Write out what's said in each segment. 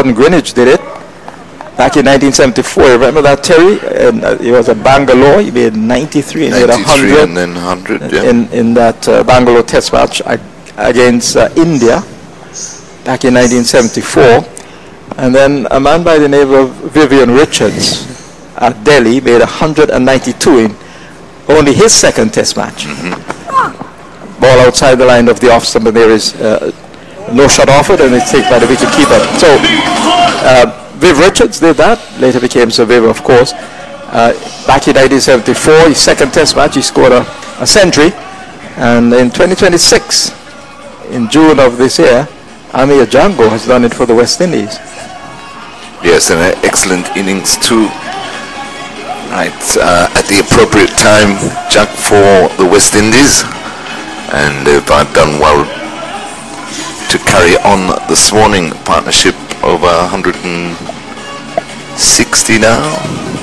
Gordon Greenwich did it back in 1974. Remember that, Terry? And he was at Bangalore. He made 93 and 93 made 100 and then 100, yeah. in that Bangalore Test match against India back in 1974. And then a man by the name of Vivian Richards at Delhi made 192 in only his second Test match. Ball outside the line of the off stump, and there is no shot offered, and it's taken by the wicket keeper. So Viv Richards did that, later became Sir Viv, of course. Back in 1974, his second Test match, he scored a century. And in 2026, in June of this year, Amir Django has done it for the West Indies. Yes, and an excellent innings too. Right, at the appropriate time, Jack for the West Indies. And they've done well to carry on this morning. Partnership over 160 now.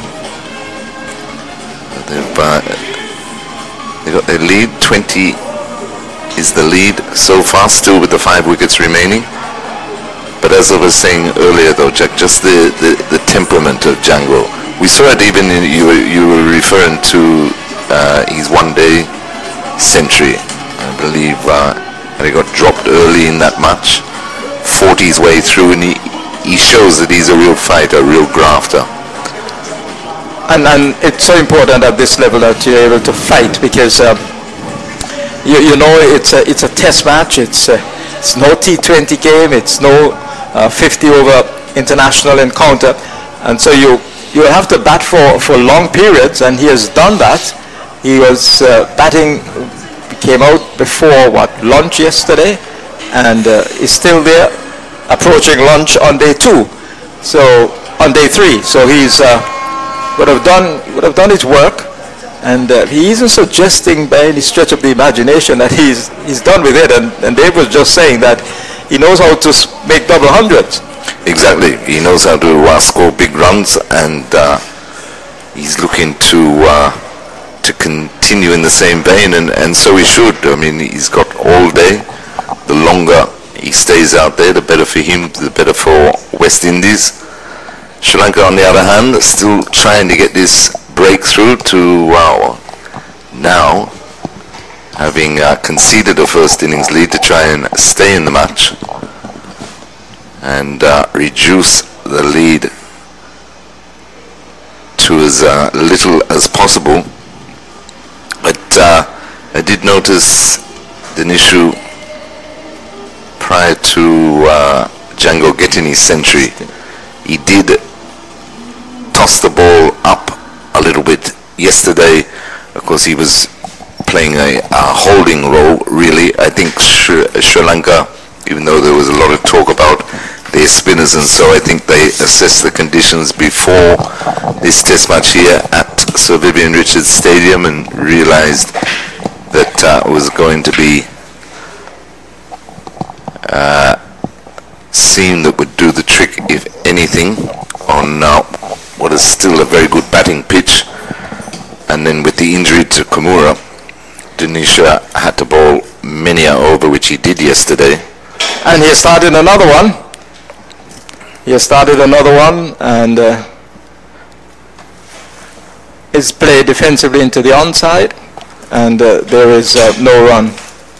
They got their lead. 20 is the lead so far, still with the 5 wickets remaining. But as I was saying earlier though, Jack, just the temperament of Django. We saw it even in, you were referring to his one-day century. I believe and he got dropped early in that match, fought his way through, and he shows that he's a real fighter, a real grafter. And it's so important at this level that you're able to fight, because you know it's a Test match. It's no T20 game. It's no 50 over international encounter, and so you have to bat for long periods, and he has done that. He was batting, came out before lunch yesterday, and is still there approaching lunch on day 2, so on day 3. So he's would have done his work, and he isn't suggesting by any stretch of the imagination that he's done with it. And Dave was just saying that he knows how to make double hundreds. Exactly, he knows how to score big runs, and he's looking to continue in the same vein, and so he should. I mean, he's got all day. The longer he stays out there, the better for him, the better for West Indies. Sri Lanka, on the other hand, still trying to get this breakthrough to now, having conceded a first innings lead, to try and stay in the match and reduce the lead to as little as possible. But I did notice Dinishu, prior to Django getting his century, he did toss the ball up a little bit yesterday. Of course, he was playing a holding role, really. I think Sri Lanka, even though there was a lot of talk about their spinners, and so I think they assessed the conditions before this Test match here at Sir Vivian Richards Stadium and realized that it was going to be seam that would do the trick, if anything, on what is still a very good batting pitch. And then with the injury to Kimura, Dinisha had to bowl many a over, which he did yesterday. And he started another one. And is played defensively into the onside, and there is no run.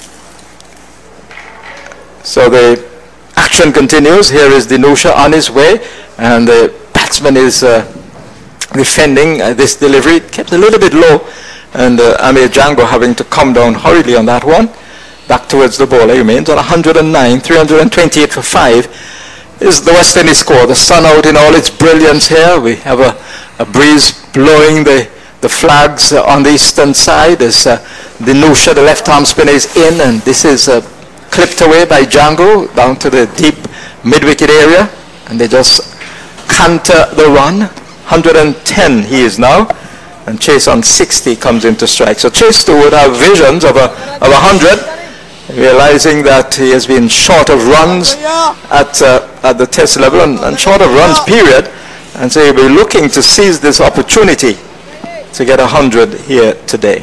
So the action continues. Here is Dinusha on his way, and the batsman is defending this delivery. Kept a little bit low, and Amir Django having to come down hurriedly on that one. Back towards the bowler. He remains on 109, 328 for 5. Is the West Indies score. The sun out in all its brilliance here. We have a breeze blowing the flags on the eastern side. As Dinusha, the left-arm spinner, is in, and this is clipped away by Django down to the deep mid-wicket area, and they just canter the run. 110 he is now, and Chase on 60 comes into strike. So Chase too would have visions of 100, realizing that he has been short of runs at the Test level and short of runs period, and so he'll be looking to seize this opportunity to get 100 here today.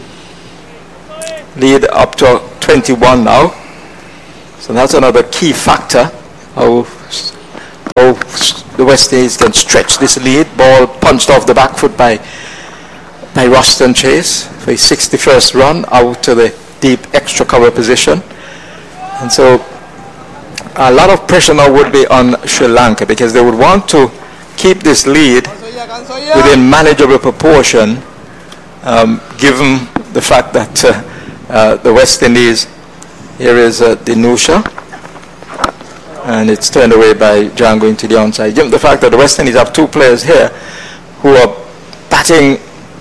Lead up to 21 now, so that's another key factor, how how the West Indies can stretch this lead. Ball punched off the back foot by Ruston Chase for his 61st run out to the deep extra cover position. And so a lot of pressure now would be on Sri Lanka, because they would want to keep this lead within manageable proportion, given the fact that the West Indies, here is Dinusha, and it's turned away by Django into the onside. Given the fact that the West Indies have two players here who are batting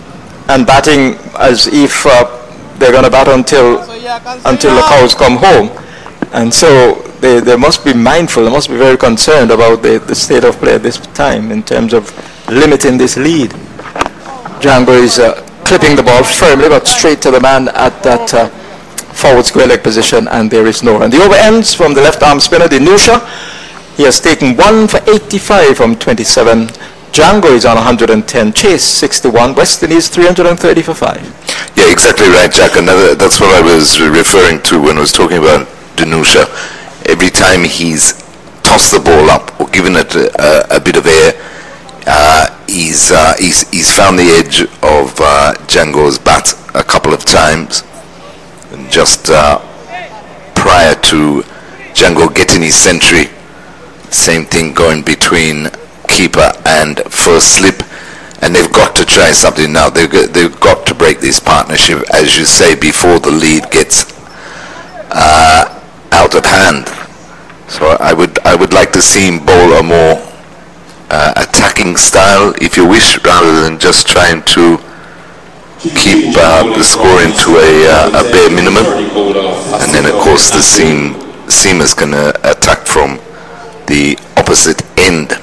as if they're going to bat until the cows come home. And so they must be mindful, they must be very concerned about the state of play at this time in terms of limiting this lead. Django is clipping the ball firmly but straight to the man at that forward square leg position, and there is no run. The over ends from the left arm spinner, Dinusha. He has taken 1 for 85 from 27. Django is on 110. Chase 61. West Indies 330 for 5. Yeah, exactly right, Jack. And that's what I was referring to when I was talking about Dinusha. Every time he's tossed the ball up or given it a bit of air, he's found the edge of Django's bat a couple of times. And just prior to Django getting his century, same thing going between keeper and first slip, and they've got to try something now. They've got to break this partnership, as you say, before the lead gets out of hand. So I would like to see him bowl a more attacking style, if you wish, rather than just trying to keep the score into a bare minimum. And then of course the seamers can attack from the opposite end.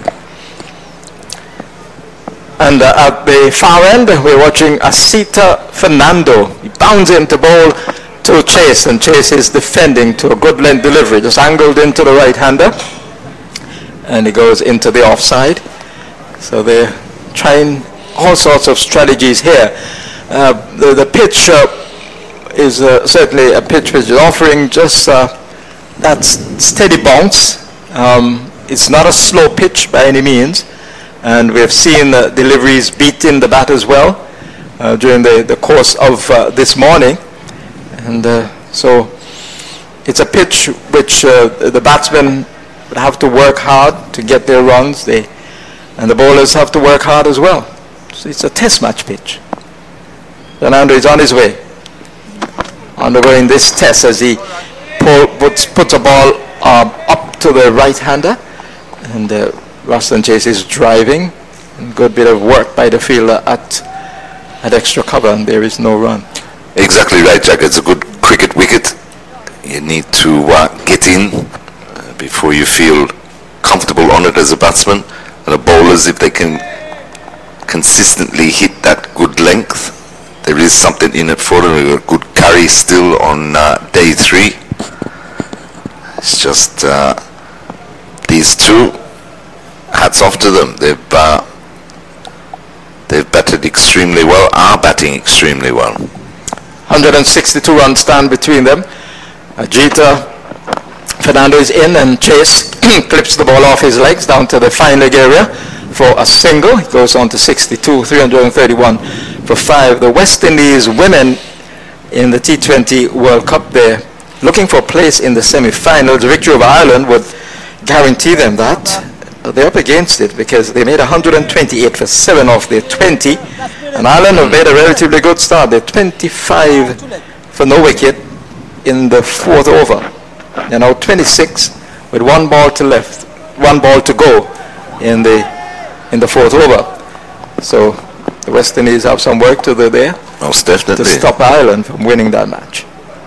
And at the far end, we're watching Asita Fernando. He bounds into bowl to Chase, and Chase is defending to a good length delivery, just angled into the right-hander, and he goes into the offside. So they're trying all sorts of strategies here. The pitch is certainly a pitch which is offering just that steady bounce. It's not a slow pitch by any means, and we have seen deliveries beating the bat as well during the course of this morning. And so it's a pitch which the batsmen would have to work hard to get their runs, and the bowlers have to work hard as well. So it's a test match pitch. Fernando is on his way, undergoing this test as he puts a ball up to the right-hander, and Ruston Chase is driving, and good bit of work by the fielder at extra cover, and there is no run. Exactly right, Jack. It's a good cricket wicket. You need to get in before you feel comfortable on it as a batsman. And the bowlers, if they can consistently hit that good length, there is something in it for them. We've got good carry still on day 3. It's just these two, hats off to them. They've batted extremely well, are batting extremely well. 162 runs stand between them. Ajita Fernando is in, and Chase clips the ball off his legs down to the fine leg area for a single. He goes on to 62, 331 for 5. The West Indies women in the T20 World Cup, they're looking for a place in the semi-finals. Victory over Ireland would guarantee them that. They're up against it because they made 128 for 7 off their 20. And Ireland have made a relatively good start. They're 25 for no wicket in the 4th over. They're now 26 with 1 ball to go in the 4th over. So the West Indies have some work to do there. Most definitely. To stop Ireland from winning that match.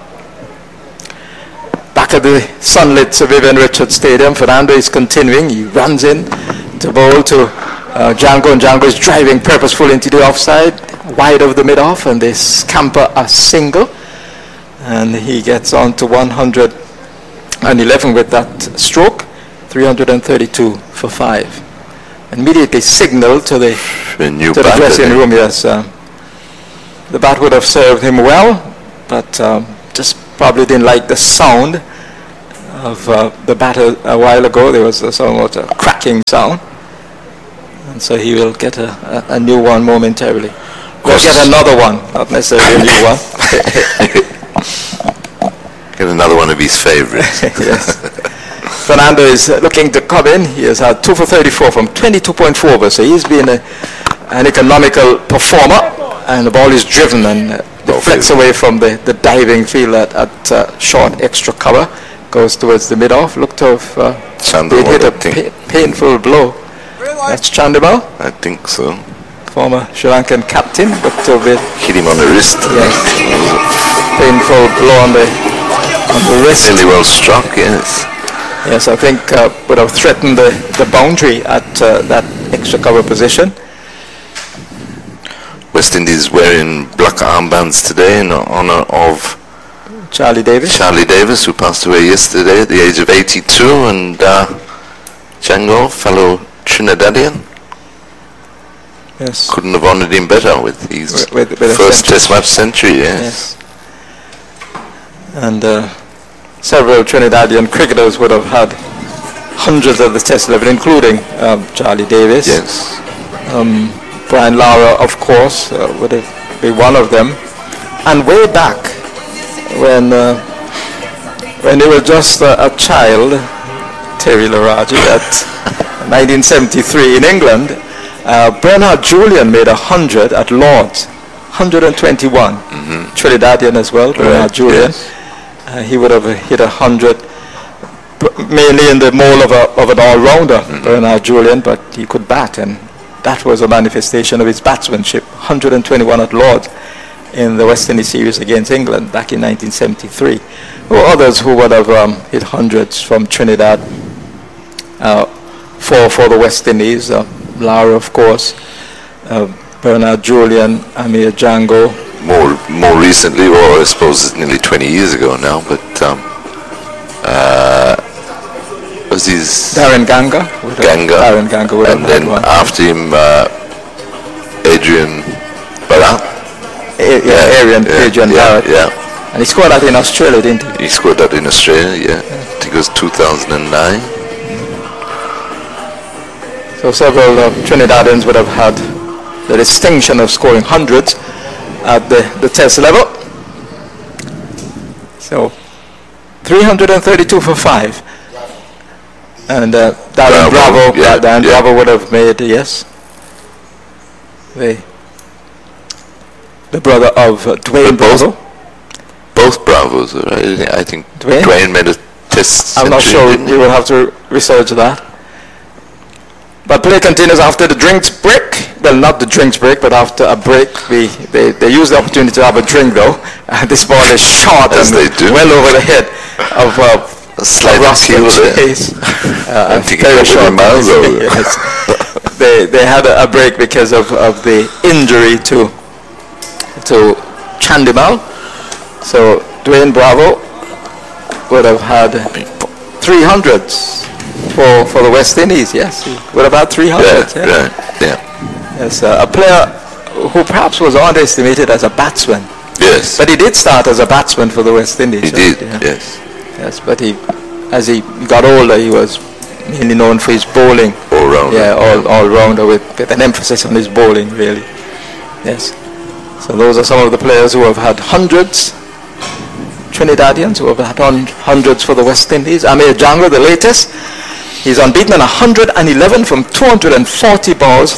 Back at the sunlit Sir Vivian Richards Stadium, Fernando is continuing. He runs in to bowl to Django, and Django is driving purposefully into the offside, wide of the mid-off, and they scamper a single. And he gets on to 111 with that stroke, 332 for 5. Immediately signaled to the dressing room, yes. The bat would have served him well, but just probably didn't like the sound of the batter a while ago. There was somewhat a cracking sound. And so he will get a new one momentarily. We'll get another one, not necessarily a new one. Get another one of his favorites. Yes. Fernando is looking to come in. He has had 2 for 34 from 22.4 overs. So he's been an economical performer. And the ball is driven and deflects away from the diving field at short extra cover. Goes towards the mid-off. Looked to have hit a painful blow. That's Chandimal. I think so. Former Sri Lankan captain. Looked to have hit him on the wrist. Yes. Painful blow on the wrist. Really well struck, yes. Yes, I think would have threatened the boundary at that extra cover position. West Indies wearing black armbands today in honor of Charlie Davis, who passed away yesterday at the age of 82, and Django, fellow Trinidadian. Yes. Couldn't have honoured him better with his first Test match century, yes. And several Trinidadian cricketers would have had hundreds of the Test 11, including Charlie Davis. Yes. Brian Lara, of course, would be one of them. And way back when he was just a child, Terry Laraji, at 1973 in England, Bernard Julian made 100 at Lord's, 121. Trinidadian as well, Bernard Julian. Yes. He would have hit 100, mainly in the mold of an all-rounder, Bernard Julian, but he could bat, and that was a manifestation of his batsmanship. 121 at Lord's in the West Indies series against England back in 1973. There were others who would have hit hundreds from Trinidad for the West Indies. Lara, of course, Bernard Julian, Amir Django. More recently, or I suppose it's nearly 20 years ago now, but was his Darren Ganga. Darren Ganga would have and then one. After him, Adrian Barrett. Adrian Barrett. Yeah. And he scored that in Australia, didn't he? He scored that in Australia, yeah. I think it was 2009. So several Trinidadians would have had the distinction of scoring hundreds at the Test level. So 332 for 5. And Darren Bravo, Bravo would have made, yes, the brother of Dwayne Bravo. Both Bravos, right? I think Dwayne made a Test I'm century, not sure, didn't he? we will have to research that. But play continues after the drinks break. Well, not the drinks break, but after a break, they use the opportunity to have a drink, though. This ball is short As and they do. well over the head of A slight heel there. I think very it short miles over. Yes. They had a break because of the injury to Chandimal. So Dwayne Bravo would have had 300s for the West Indies. Yes, he would have had 300s. Yeah. Yes, a player who perhaps was underestimated as a batsman. Yes. But he did start as a batsman for the West Indies. He did. Yeah. Yes. Yes, but as he got older, he was mainly known for his bowling. All-rounder. Yeah, all-rounder with an emphasis on his bowling, really. Yes. So those are some of the players who have had hundreds. Trinidadians who have had hundreds for the West Indies. Amir Django, the latest. He's unbeaten 111 from 240 balls,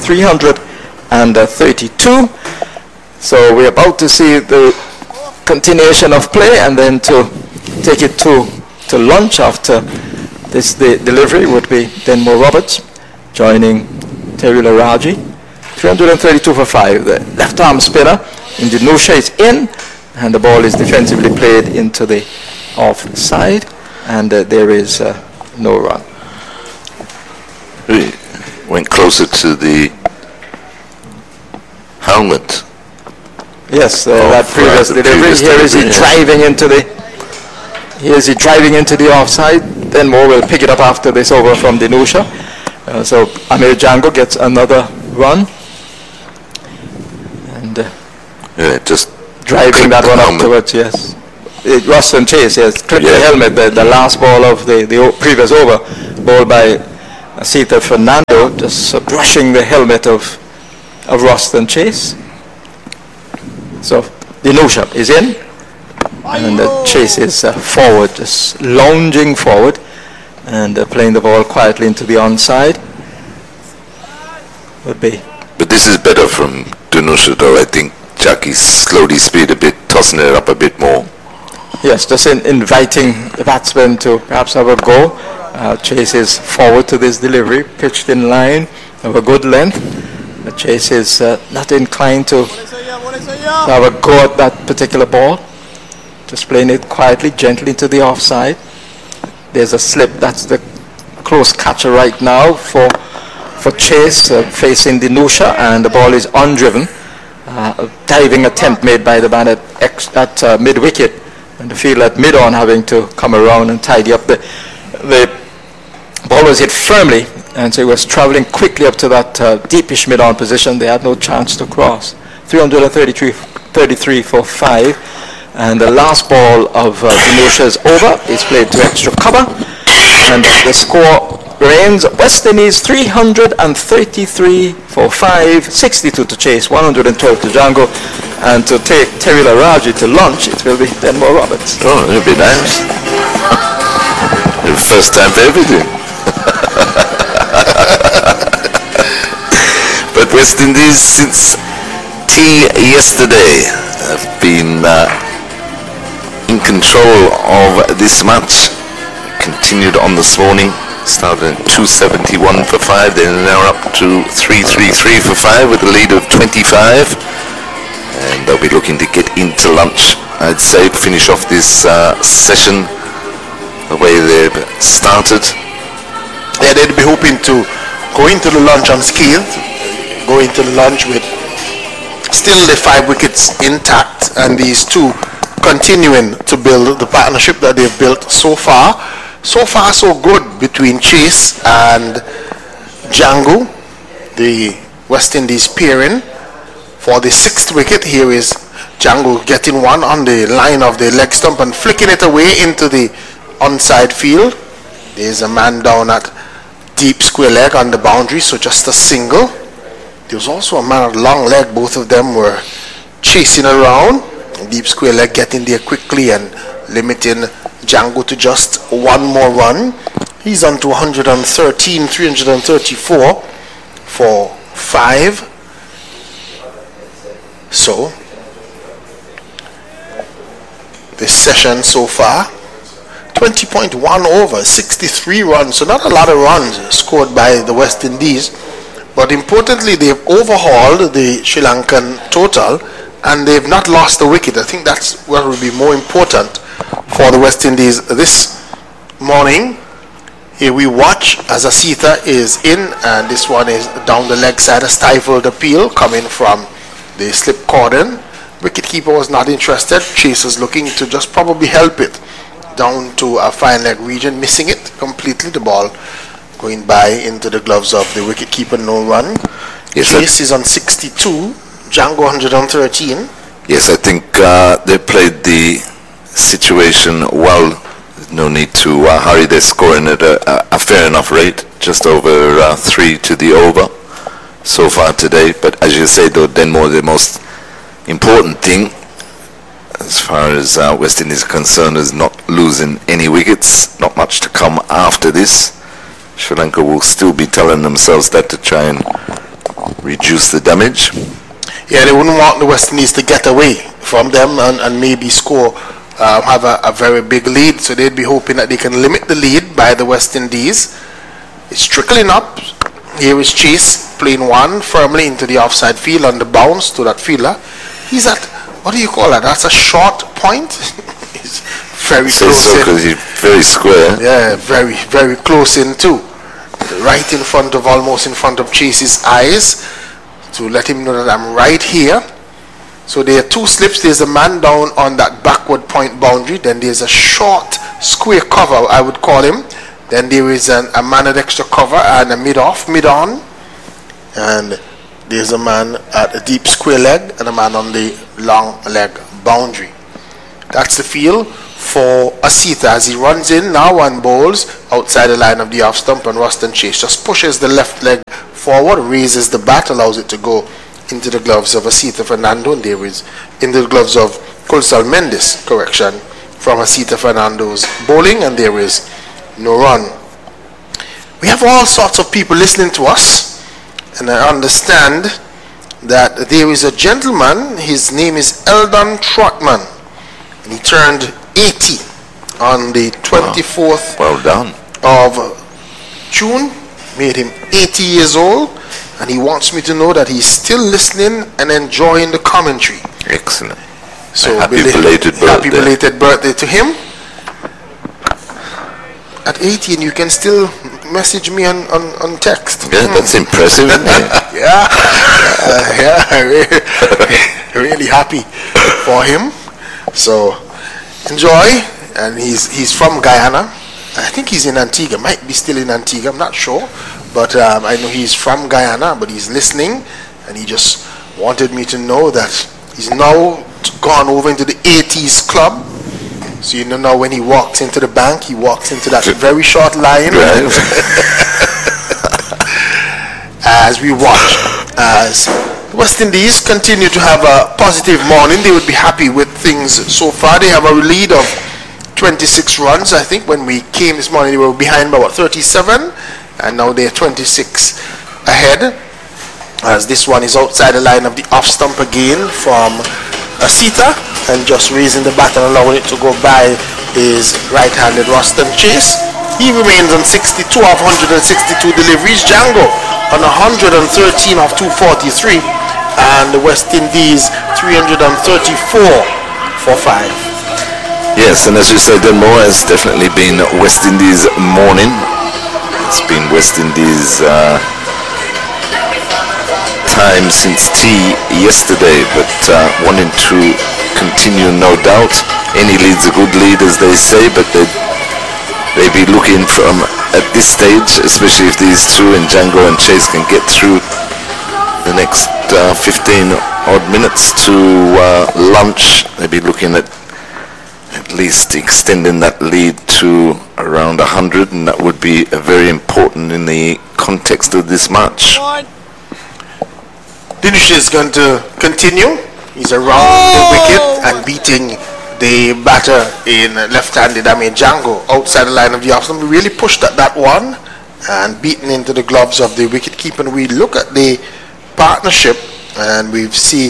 332. So we're about to see the continuation of play, and then to take it to lunch after this delivery would be Denmore Roberts joining Terry Laraji. 332 for 5. The left arm spinner Indonesia is in, and the ball is defensively played into the off side, and there is no run. We went closer to the helmet. Yes, that previous delivery. Here is he driving into the. Here is he driving into the offside. Then Moore will pick it up after this over from Dinusha. So Amir Django gets another run, and just driving that one up towards, yes, Ruston Chase, yes, clipped the helmet, the last ball of the previous over, ball by Sita Fernando, just brushing the helmet of Ruston Chase. So Dinusha is in, and Chase is forward, just lounging forward, and playing the ball quietly into the onside. Would be. But this is better from Dinusha, though. I think Jackie slowed his speed a bit, tossing it up a bit more. Yes, just inviting the batsman to perhaps have a go. Chase is forward to this delivery, pitched in line of a good length. Chase is not inclined to have a go at that particular ball. Just playing it quietly, gently to the offside. There's a slip. That's the close catcher right now for Chase, facing Dinusha, and the ball is undriven. A diving attempt made by the man at mid-wicket, and the field at mid-on having to come around and tidy up. The ball was hit firmly, and so he was travelling quickly up to that deepish mid-on position. They had no chance to cross. 333 for 5, and the last ball of Dinusha's over is played to extra cover, and the score reigns West Indies 333 for 5, 62 to Chase, 112 to Django, and to take Terry Laraji to lunch, it will be Denmore Roberts. Oh, it'll be nice. First time for everything. But West Indies, since tea yesterday, have been in control of this match. Continued on this morning. Started at 271 for 5, they're now up to 333 for 5 with a lead of 25, and they'll be looking to get into lunch, I'd say, finish off this session the way they've started. Yeah, they'd be hoping to go into the lunch unscathed, go into the lunch with still the 5 wickets intact, and these two continuing to build the partnership that they've built so far. So far, so good between Chase and Django, the West Indies pairing. For the 6th wicket, here is Django getting one on the line of the leg stump and flicking it away into the onside field. There's a man down at deep square leg on the boundary, so just a single. There was also a man at long leg. Both of them were chasing around. Deep square leg getting there quickly and limiting Django to just one more run. He's on to 113, 334 for 5. So, this session so far, 20.1 over, 63 runs. So not a lot of runs scored by the West Indies. But importantly, they've overhauled the Sri Lankan total, and they've not lost a wicket. I think that's what will be more important for the West Indies this morning. Here we watch as Asita is in, and this one is down the leg side, a stifled appeal coming from the slip cordon. Wicketkeeper was not interested. Chase is looking to just probably help it down to a fine leg region, missing it completely. The ball going by into the gloves of the wicketkeeper, no run. Yes, Chase is on 62, Django 113. Yes, I think they played the situation well. No need to hurry. They're scoring at a fair enough rate, just over 3 to the over so far today. But as you say, though, Denmore, the most important thing as far as West Indies is concerned is not losing any wickets. Not much to come after this. Sri Lanka will still be telling themselves that to try and reduce the damage. Yeah, they wouldn't want the West Indies to get away from them and maybe score, have a very big lead. So they'd be hoping that they can limit the lead by the West Indies. It's trickling up. Here is Chase playing one firmly into the offside field on the bounce to that fielder. He's at, what do you call that? That's a short point. He's very close so, because he's very square. Yeah, very, very close in too. Right in front of, almost in front of Chase's eyes, to let him know that I'm right here. So there are two slips. There's a man down on that backward point boundary. Then there's a short square cover, I would call him. Then there is a man at extra cover and a mid-off, mid-on. And there's a man at a deep square leg and a man on the long leg boundary. That's the feel for Asita as he runs in now and bowls outside the line of the off stump, and Ruston Chase just pushes the left leg forward, raises the bat, allows it to go into the gloves of Asita Fernando, and there is into the gloves of Kulsal Mendes, correction, from Asita Fernando's bowling, and there is no run. We have all sorts of people listening to us, and I understand that there is a gentleman, his name is Eldon Trotman, and he turned 80 on the 24th Well done. of June, made him 80 years old, and he wants me to know that he's still listening and enjoying the commentary. Excellent. So Happy belated birthday to him. At 80, and you can still message me on text. Yeah, that's impressive, isn't it? Really happy for him. So enjoy. And he's from Guyana. I think he's in Antigua. Might be still in Antigua, I'm not sure, but I know he's from Guyana, but he's listening, and he just wanted me to know that he's now gone over into the 80s club. So you know, now when he walks into the bank, he walks into that very short line. Right. As we watch as West Indies continue to have a positive morning, they would be happy with things so far. They have a lead of 26 runs. I think when we came this morning, they were behind by about 37, and now they're 26 ahead. As this one is outside the line of the off stump again from Asita, and just raising the bat and allowing it to go by is right-handed Ruston Chase. He remains on 62 of 162 deliveries. Django on 113 of 243, and the West Indies 334 for 5. Yes, and as you said, Denmore has definitely been West Indies morning. It's been West Indies time since tea yesterday, but wanting to continue, no doubt. Any lead's a good lead, as they say, but they be looking from at this stage, especially if these two and Django and Chase can get through the next 15 odd minutes to lunch. They'd be looking at least extending that lead to around 100, and that would be very important in the context of this match. Dinesh is going to continue. He's around the wicket and beating the batter in left-handed Django outside the line of the off stump. We really pushed at that one and beaten into the gloves of the wicket-keeper. And we look at the partnership, and we see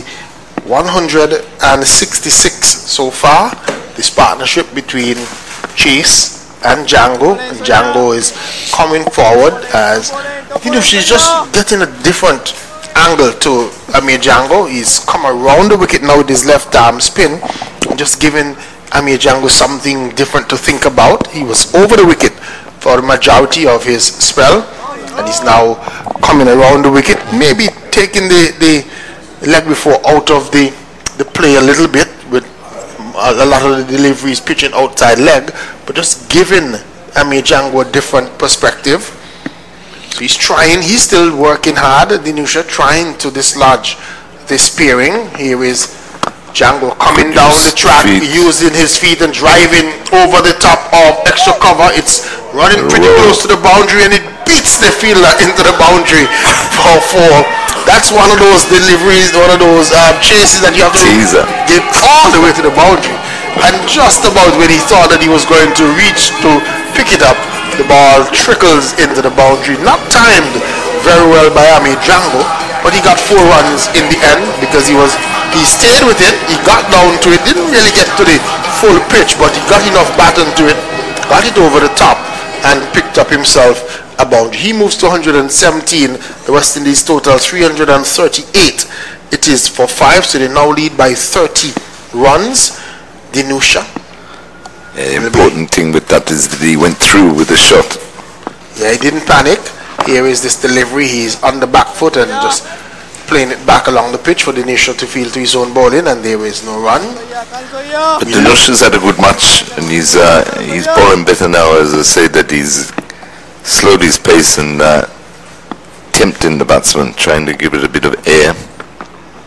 166 so far. This partnership between Chase and Django, and Django is coming forward as she's just getting a different angle to Amir Django. He's come around the wicket now with his left arm spin, and just giving Amir Django something different to think about. He was over the wicket for the majority of his spell, and he's now coming around the wicket, maybe taking the leg before out of the play a little bit, with a lot of the deliveries pitching outside leg, but just giving Amir Django a different perspective. So he's trying, he's still working hard, Dinusha, trying to dislodge this pairing. Here is Django coming down the track, using his feet and driving over the top of extra cover. It's running pretty close to the boundary, and it beats the fielder into the boundary for 4. That's one of those deliveries, one of those chases that you have to get all the way to the boundary. And just about when he thought that he was going to reach to pick it up, the ball trickles into the boundary. Not timed very well by Amir Django, but he got 4 runs in the end because he stayed with it, he got down to it, didn't really get to the full pitch, but he got enough baton to it, got it over the top, and picked up himself a boundary. He moves to 117. The West Indies total 338. It is for 5, so they now lead by 30 runs. Dinusha. The important thing with that is that he went through with the shot. Yeah, he didn't panic. Here is this delivery. He's on the back foot and just playing it back along the pitch for Dinusha to field to his own bowling, and there is no run. But Dinusha's had a good match, and he's bowling better now, as I say, that he's slowed his pace and tempting the batsman, trying to give it a bit of air.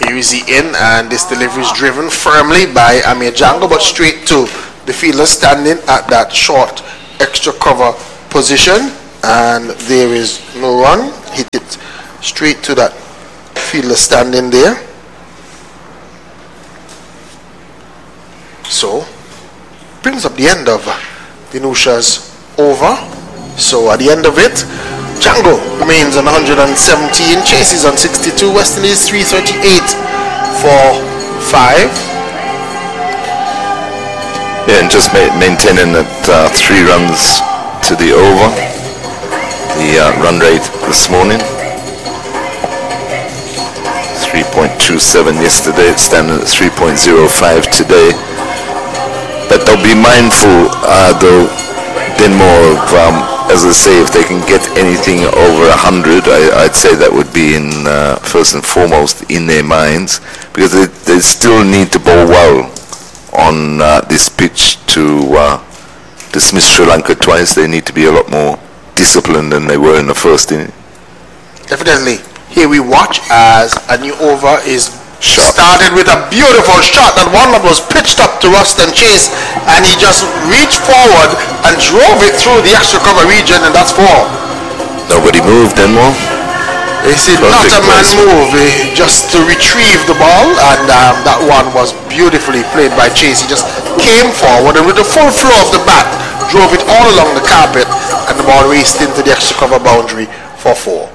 Here is he in, and this delivery is driven firmly by Amir Django, but straight to the fielder standing at that short extra cover position, and there is no run. Hit it straight to that fielder standing there. So brings up the end of Dinusha's over. So at the end of it, Django remains on 117, Chase is on 62, West Indies 338 for 5. Yeah, and just maintaining that 3 runs to the over. The run rate this morning, 3.27 yesterday, it's standing at 3.05 today. But they'll be mindful, though, then more of, as I say, if they can get anything over 100, I'd say that would be in first and foremost in their minds, because they still need to bowl well on this pitch to dismiss Sri Lanka twice. They need to be a lot more disciplined than they were in the first inning. Definitely. Here we watch as a new over is started with a beautiful shot, that one that was pitched up to Ruston Chase, and he just reached forward and drove it through the extra cover region, and that's 4. Nobody moved anymore. They said not a man move, just to retrieve the ball, and that one was beautifully played by Chase. He just came forward and with the full flow of the bat drove it all along the carpet, and the ball raced into the extra cover boundary for 4.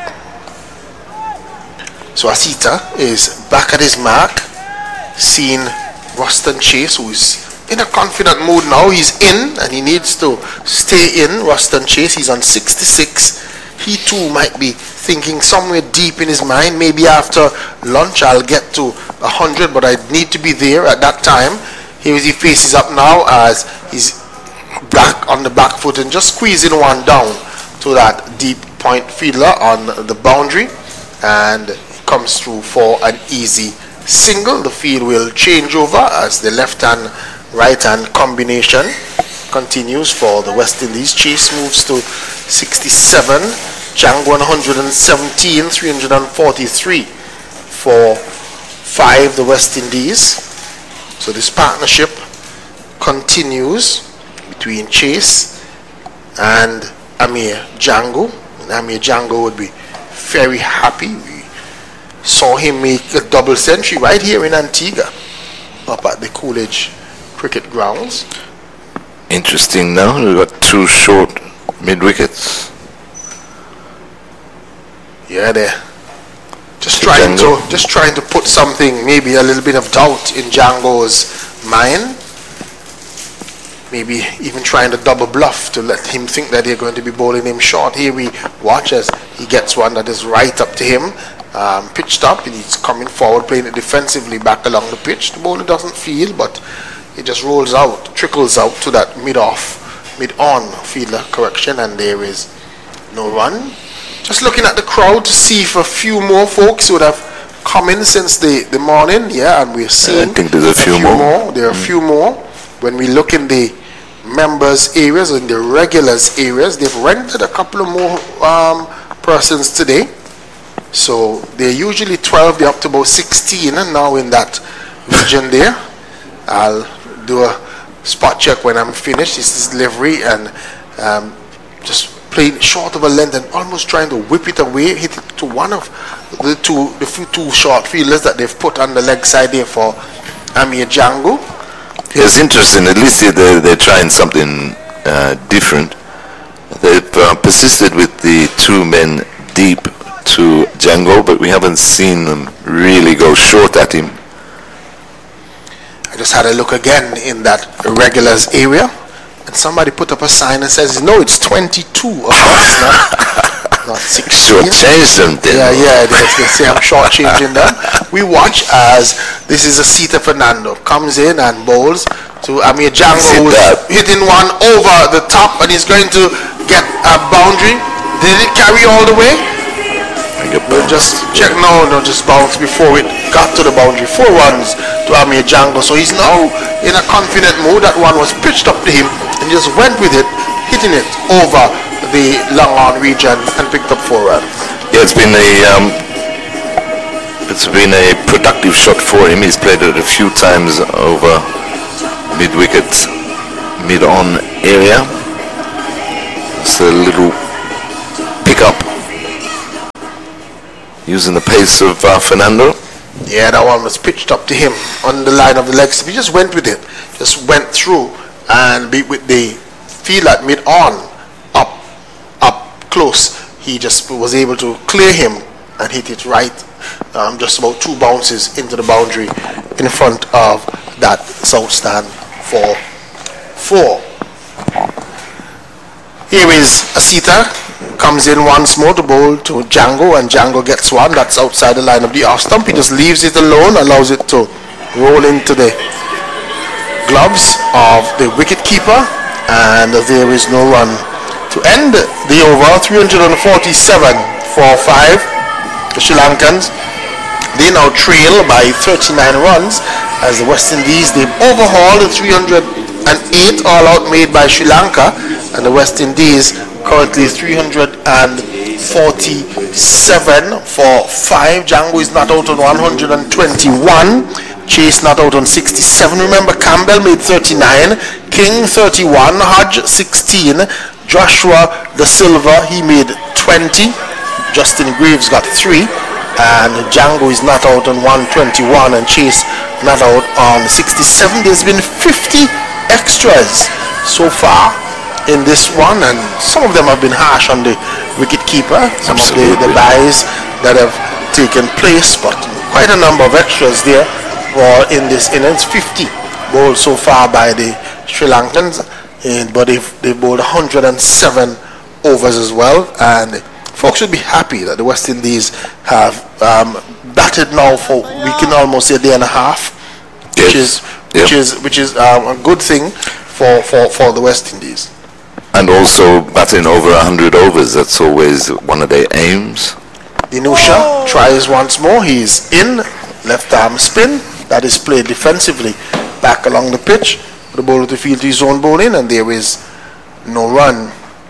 So Asita is back at his mark, seeing Ruston Chase, who is in a confident mood now. He's in, and he needs to stay in. Ruston Chase, he's on 66. He too might be thinking somewhere deep in his mind, maybe after lunch I'll get to 100, but I need to be there at that time. Here he faces up now as he's back on the back foot and just squeezing one down to that deep point fielder on the boundary, and comes through for an easy single. The field will change over as the left-hand, right-hand combination continues for the West Indies. Chase moves to 67, Django 117, 343 for 5, the West Indies. So this partnership continues between Chase and Amir Django, and Amir Django would be very happy. Saw him make a double century right here in Antigua, up at the Coolidge Cricket Grounds. Interesting now, we've got 2 short mid-wickets. Yeah, they're just trying to put something, maybe a little bit of doubt in Django's mind. Maybe even trying to double bluff to let him think that they're going to be bowling him short. Here we watch as he gets one that is right up to him. Pitched up, and he's coming forward, playing it defensively back along the pitch. The bowler doesn't feel, but it just rolls out, trickles out to that mid-on fielder correction, and there is no run. Just looking at the crowd to see if a few more folks would have come in since the morning. Yeah, and we're seeing I think there's a few more. There are a few more. When we look in the members areas, in the regulars areas, they've rented a couple of more persons today. So they're usually 12, they're up to about 16 and now in that region there. I'll do a spot check when I'm finished. This is delivery, and just playing short of a length and almost trying to whip it away, hit it to one of the two short fielders that they've put on the leg side there for Amir Django. It's interesting, at least they're trying something different. They've persisted with the 2 men deep to Django, but we haven't seen them really go short at him. I just had a look again in that regulars area, and somebody put up a sign and says, no, it's 22 of us, not 16. Short-changed them then. Yeah, they say I'm short-changing them. We watch as this is Asita Fernando comes in and bowls to Amir Django, who's hitting one over the top, and he's going to get a boundary. Did it carry all the way? We'll just check. No, just bounce before it got to the boundary. 4 runs to Amir Django. So he's now in a confident mood. That one was pitched up to him, and he just went with it, hitting it over the long on region and picked up 4 runs. Yeah, it's been a It's been a productive shot for him. He's played it a few times over mid-wicket, mid-on area. It's a little pick-up using the pace of Fernando. Yeah, that one was pitched up to him on the line of the leg. He just went with it, just went through, and with the feel at mid-on, up close, he just was able to clear him and hit it right, just about 2 bounces into the boundary in front of that South stand for 4. Here is Asita, comes in once more to bowl to Django, and Django gets one. That's outside the line of the off stump. He just leaves it alone, allows it to roll into the gloves of the wicket keeper, and there is no run to end the over. 347 for 5. The Sri Lankans, they now trail by 39 runs as the West Indies, they've overhauled the 308 all-out made by Sri Lanka, and the West Indies currently 347 for 5. Django is not out on 121. Chase not out on 67. Remember, Campbell made 39. King 31. Hodge 16. Joshua Da Silva, he made 20. Justin Graves got 3. And Django is not out on 121. And Chase not out on 67. There's been 50 extras so far in this one, and some of them have been harsh on the wicket keeper, some Absolutely. of the buys that have taken place, but quite a number of extras there for in this innings. 50 bowled so far by the Sri Lankans, but they've bowled 107 overs as well, and folks should be happy that the West Indies have batted now for, we can almost say, a day and a half, which is a good thing for the West Indies. And also batting over 100 overs, that's always one of their aims. Dinusha tries once more. He's in, left arm spin. That is played defensively back along the pitch. The bowler to field to his own bowling, and there is no run.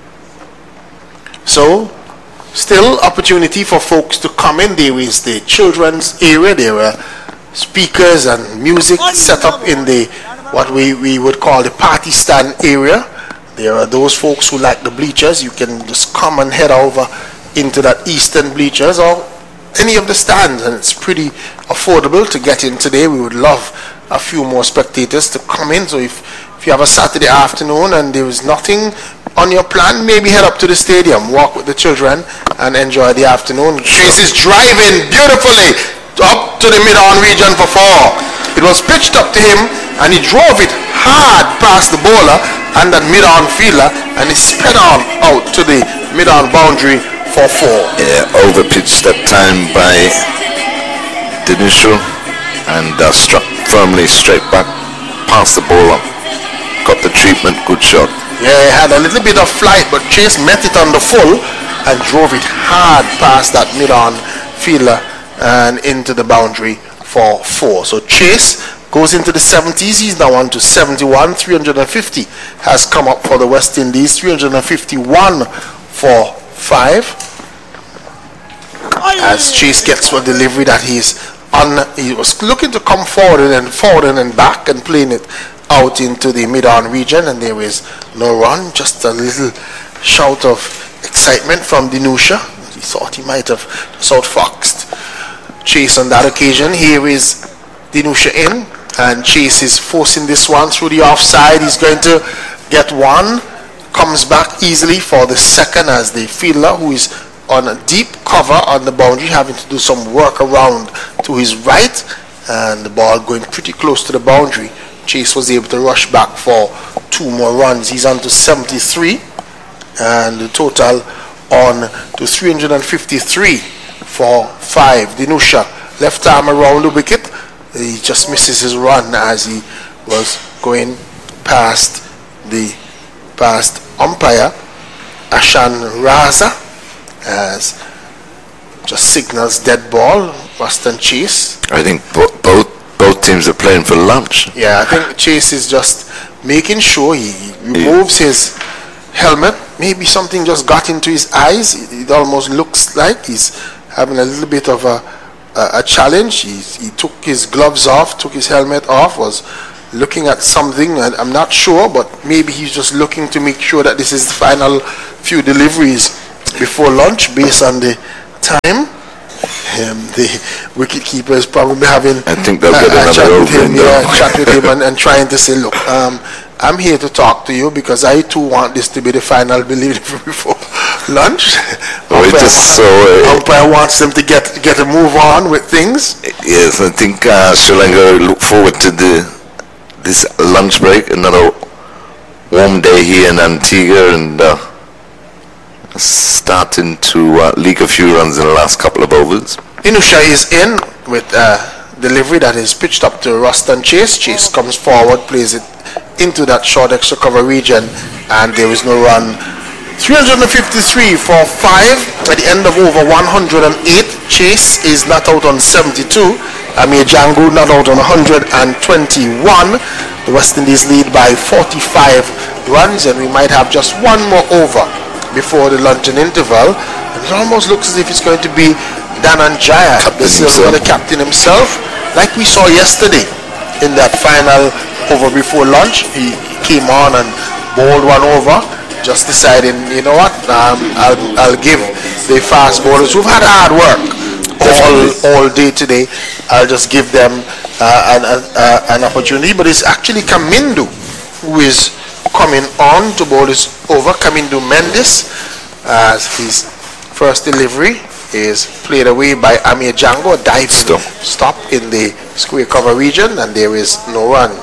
So, still opportunity for folks to come in. There is the children's area. There are speakers and music set up in the what we would call the party stand area. There are those folks who like the bleachers. You can just come and head over into that eastern bleachers or any of the stands, and it's pretty affordable to get in today. We would love a few more spectators to come in. So if you have a Saturday afternoon and there is nothing on your plan, maybe head up to the stadium, walk with the children and enjoy the afternoon. Chase is driving beautifully up to the mid-on region for 4. It was pitched up to him and he drove it hard past the bowler and that mid-on fielder, and he sped on out to the mid-on boundary for 4. Yeah, overpitched that time by Dinusha and struck firmly straight back past the bowler. Got the treatment, good shot. Yeah, he had a little bit of flight, but Chase met it on the full and drove it hard past that mid-on fielder and into the boundary for 4. So Chase goes into the 70s. He's now on to 71. 350 has come up for the West Indies. 351 for 5. As Chase gets a delivery that he was looking to come forward and back and playing it out into the mid-on region, and there is no run. Just a little shout of excitement from Dinusha. He thought he might have just outfoxed Chase on that occasion. Here is Dinusha in, and Chase is forcing this one through the offside. He's going to get one. Comes back easily for the second as the fielder, who is on a deep cover on the boundary, having to do some work around to his right, and the ball going pretty close to the boundary. Chase was able to rush back for 2 more runs. He's on to 73, and the total on to 353 for 5. Dinusha, left arm around the wicket. He just misses his run as he was going past umpire Ashan Raza, as just signals dead ball. Ruston Chase. I think both teams are playing for lunch. Yeah, I think Chase is just making sure he removes his helmet. Maybe something just got into his eyes. It almost looks like he's having a little bit of a a challenge. He took his gloves off, took his helmet off, was looking at something, and I'm not sure, but maybe he's just looking to make sure that this is the final few deliveries before lunch based on the time. The wicket keeper is probably having I think they'll get another chat with him and trying to say, look, I'm here to talk to you because I too want this to be the final delivery before lunch. Umpire wants them to get a move on with things. Yes, I think Sri Lanka look forward to this lunch break, another warm day here in Antigua, and starting to leak a few runs in the last couple of overs. Inusha is in with delivery that is pitched up to Ruston Chase. Chase comes forward, plays it into that short extra cover region, and there is no run. 353 for 5 at the end of over 108. Chase is not out on 72. Amir Django not out on 121. The West Indies lead by 45 runs, and we might have just one more over before the luncheon interval. It almost looks as if it's going to be Dhananjaya, the captain himself, like we saw yesterday in that final over before lunch. He came on and bowled one over, just deciding, you know what, I'll give the fast bowlers who've had hard work all day today, I'll just give them an opportunity. But it's actually Kamindu who is coming on to bowl this over. Kamindu Mendes, his first delivery is played away by Amir Django, a dive stop in the square cover region, and there is no run.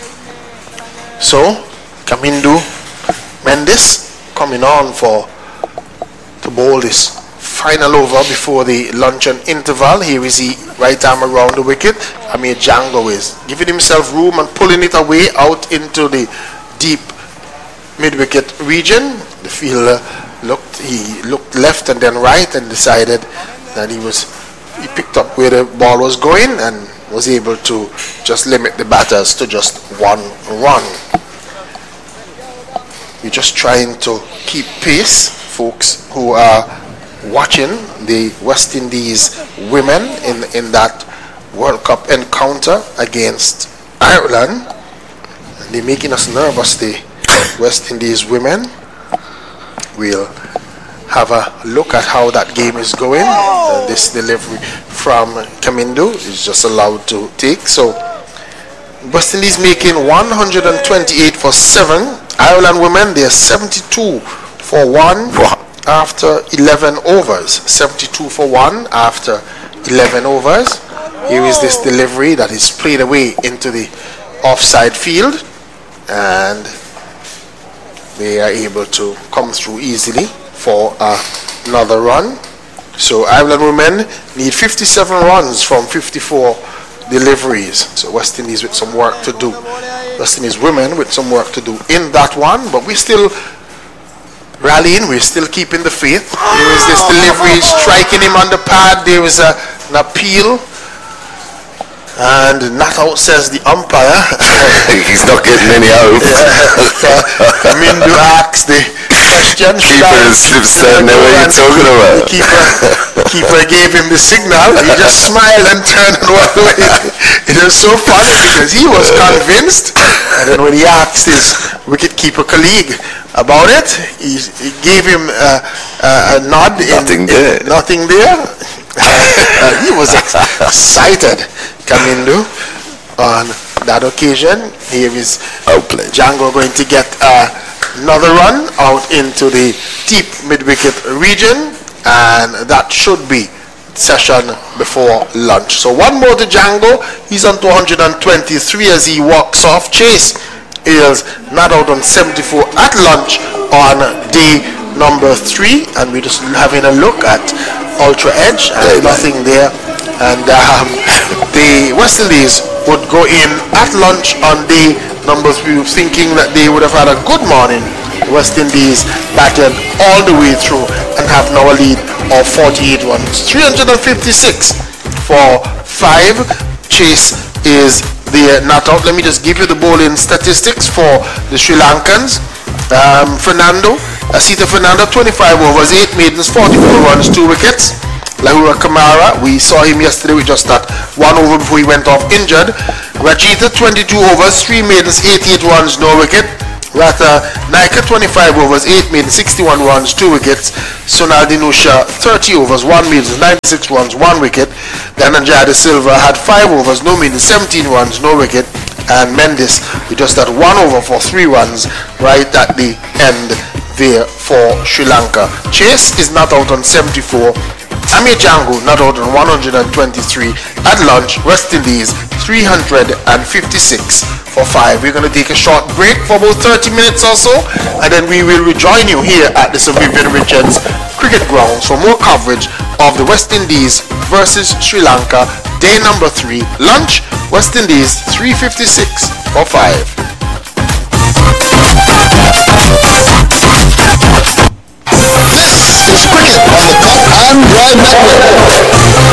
So Kamindu Mendes coming on to bowl this final over before the luncheon interval. Here is he, right arm around the wicket. Amir Django is giving himself room and pulling it away out into the deep mid-wicket region. The fielder looked left and then right and decided that he picked up where the ball was going and was able to just limit the batters to just one run. We're just trying to keep pace, folks who are watching the West Indies women in that World Cup encounter against Ireland. And they're making us nervous, the West Indies women. We'll have a look at how that game is going. This delivery from Kamindu is just allowed to take. So West Indies making 128 for 7. Ireland women, they're 72 for 1 after 11 overs. 72 for 1 after 11 overs. Here is this delivery that is played away into the offside field, and they are able to come through easily for another run. So Ireland women need 57 runs from 54 deliveries. So West Indies with some work to do. West Indies women with some work to do in that one, but we're still rallying, we're still keeping the faith. There is this delivery striking him on the pad. There is an appeal, and not out, says the umpire. He's not getting any out. Kamindu asks the question. Keeper is standing there. What are you talking about? The keeper gave him the signal. He just smiled and turned and walked away. It was so funny because he was convinced, and then when he asked his wicket-keeper colleague about it, he gave him a nod. Nothing there. Nothing there. He was excited, Kamindu, on that occasion. Here is Django going to get another run out into the deep mid-wicket region, and that should be session before lunch. So one more to Django. He's on to 123 as he walks off. Chase is not out on 74 at lunch on day number 3, and we're just having a look at Ultra Edge, and nothing there. And the West Indies would go in at lunch on day number 3, thinking that they would have had a good morning. The West Indies batted all the way through and have now a lead of 48 runs. 356 for 5. Chase is the not out. Let me just give you the bowling statistics for the Sri Lankans. Asita Fernando, 25 overs, 8 maidens, 44 runs, 2 wickets. Lahura Kamara, we saw him yesterday with just that 1 over before he went off injured. Rachita 22 overs, 3 maidens, 88 runs, no wicket. Ratha Naika 25 overs, 8 maidens, 61 runs, 2 wickets. Sonal Dinusha 30 overs, 1 maidens, 96 runs, 1 wicket. Dhananjaya De Silva had 5 overs, no maidens, 17 runs, no wicket. And Mendes with just that 1 over for 3 runs right at the end there for Sri Lanka. Chase is not out on 74. Amir Django not out on 123. At lunch, West Indies 356 for 5. We're going to take a short break for about 30 minutes or so, and then we will rejoin you here at the Sir Vivian Richards Cricket Grounds for more coverage of the West Indies versus Sri Lanka, day number 3. Lunch, West Indies 356 for 5. This is Cricket on the Cup and Drive Network.